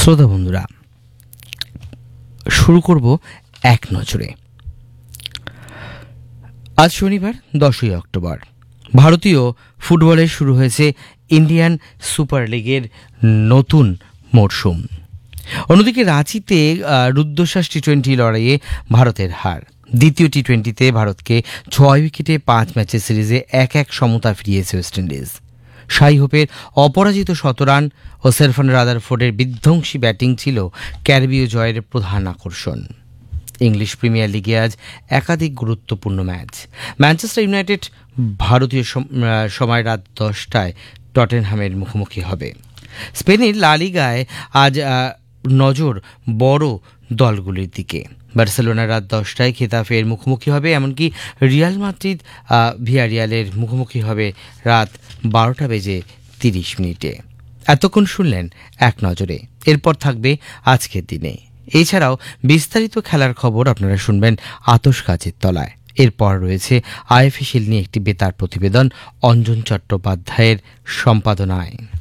শ্রোতা বন্ধুরা, শুরু করব এক নজরে। আজ শনিবার 10ই অক্টোবর। ভারতীয় ফুটবলে শুরু হয়েছে ইন্ডিয়ান সুপার লিগের নতুন মরশুম। অন্যদিকে রাঁচিতে রুদ্ধশ্বাস টি-20 লড়াইয়ে ভারতের হার। দ্বিতীয় টি-20তে ভারতকে 6 উইকেটে 5 ম্যাচের সিরিজে 1-1 সমতা ফিরিয়েছে ওয়েস্ট ইন্ডিজ। শাই হোপের অপরাজিত শতরান ও সেরফান রাদারফোর্ডের বিধ্বংসী ব্যাটিং ছিল ক্যারিবীয় জয়ের প্রধান আকর্ষণ। ইংলিশ প্রিমিয়ার লিগে আজ একাধিক গুরুত্বপূর্ণ ম্যাচ। ম্যানচেস্টার ইউনাইটেড ভারতীয় সময় রাত 10টায় টটেনহামের মুখোমুখি হবে। স্পেনের লা লিগায় আজ নজর বড় দলগুলির দিকে। বার্সেলোনা রাত 10টায় খেতাফের মুখোমুখি হবে, এমনকি রিয়াল মাদ্রিদ ভিয়ারিয়ালের মুখোমুখি হবে রাত 12:30। এতক্ষণ শুনলেন এক নজরে। এরপর থাকবে আজকের দিনে। এছাড়াও বিস্তারিত খেলার খবর আপনারা শুনবেন আতশ গাছের তলায়। এরপর রয়েছে আইএফএ শিল্ড নিয়ে একটি বেতার প্রতিবেদন অঞ্জন চট্টোপাধ্যায়ের সম্পাদনায়।